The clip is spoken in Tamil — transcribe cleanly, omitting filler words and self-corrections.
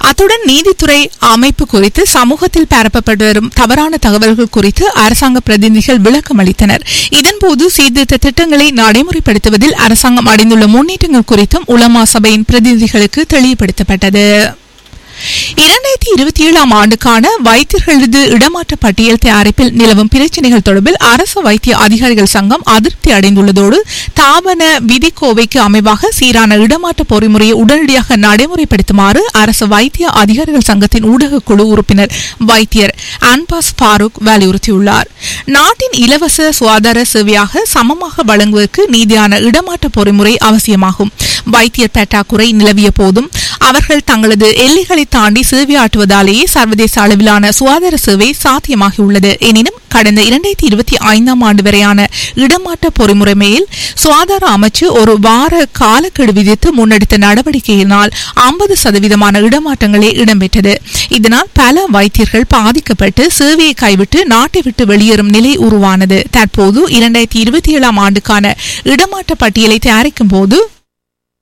அத்துடன் நீதித்துறை அமைப்பு குறித்து சமூகத்தில் பரப்பப்பட்டு வரும் தவறான தகவல்கள் குறித்து அரசாங்க பிரதிநிதிகள் விளக்கம் அளித்தனர். இதன்போது சீர்திருத்த திட்டங்களை நடைமுறைப்படுத்துவதில் அரசாங்கம் அடைந்துள்ள முன்னேற்றங்கள் குறித்தும் உலமா சபையின் பிரதிநிதிகளுக்கு தெளிவுபடுத்தப்பட்டது. 2027 ஆண்டுக்கான வைத்தியர்களது இடமாற்ற பட்டியல் தயாரிப்பில் நிலவும் பிரச்சினைகள் தொடர்பில் அரசு வைத்திய அதிகாரிகள் சங்கம் அதிருப்தி அடைந்துள்ளதோடு தாபன விதிக்கோவைக்கு அமைவாக சீரான இடமாற்ற பொறிமுறையை உடனடியாக நடைமுறைப்படுத்துமாறு அரசு வைத்திய அதிகாரிகள் சங்கத்தின் ஊடக குழு உறுப்பினர் வைத்தியர் அன்பாஸ் ஃபாரூக் வலியுறுத்தியுள்ளார். நாட்டின் இலவச சுகாதார சேவையாக சமமாக வழங்குவதற்கு நீதியான இடமாற்ற பொறிமுறை அவசியமாகும். வைத்தியர் பற்றாக்குறை நிலவிய போதும் அவர்கள் தங்களது எல்லைகளை தாண்டி சேவையாற்றுவதாலேயே சர்வதேச அளவிலான சுகாதார சேவை சாத்தியமாகியுள்ளது. எனினும் கடந்த 2025 ஆண்டு வரையான இடமாற்ற பொறிமுறைமையில் சுகாதார அமைச்சு ஒரு வார காலக்கெடு விதித்து முன்னெடுத்த நடவடிக்கையினால் 50% இடமாற்றங்களே இடம்பெற்றது. இதனால் பல வைத்தியர்கள் பாதிக்கப்பட்டு சேவையை கைவிட்டு நாட்டை விட்டு வெளியேறும் நிலை உருவானது. தற்போது 2027 ஆண்டுக்கான இடமாற்ற பட்டியலை தயாரிக்கும் போது